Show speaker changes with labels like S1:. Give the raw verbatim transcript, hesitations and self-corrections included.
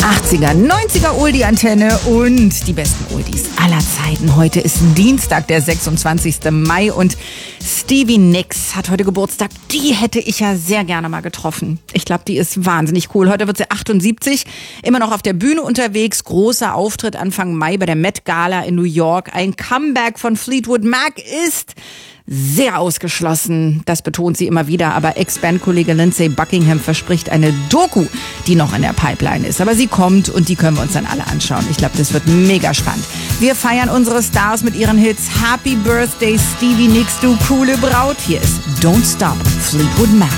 S1: achtziger, neunziger Oldie-Antenne und die besten Oldies aller Zeiten. Heute ist Dienstag, der sechsundzwanzigster Mai und Stevie Nicks hat heute Geburtstag. Die hätte ich ja sehr gerne mal getroffen. Ich glaube, die ist wahnsinnig cool. Heute wird sie achtundsiebzig, immer noch auf der Bühne unterwegs. Großer Auftritt Anfang Mai bei der Met Gala in New York. Ein Comeback von Fleetwood Mac ist sehr ausgeschlossen, das betont sie immer wieder, aber Ex-Bandkollege Lindsey Buckingham verspricht eine Doku, die noch in der Pipeline ist. Aber sie kommt und die können wir uns dann alle anschauen. Ich glaube, das wird mega spannend. Wir feiern unsere Stars mit ihren Hits. Happy Birthday Stevie Nicks, du coole Braut. Hier ist Don't Stop, Fleetwood Mac.